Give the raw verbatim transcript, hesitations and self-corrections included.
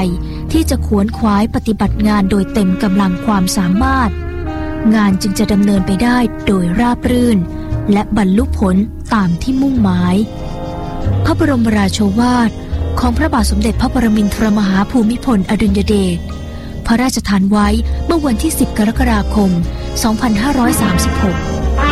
ที่จะขวนขวายปฏิบัติงานโดยเต็มกำลังความสามารถงานจึงจะดำเนินไปได้โดยราบรื่นและบรรลุผลตามที่มุ่งหมายพระบรมราโชวาทของพระบาทสมเด็จพระปรมินทรมหาภูมิพลอดุลยเดชพระราชทานไว้เมื่อวันที่สิบกรกฎาคมสองพันห้าร้อยสามสิบหก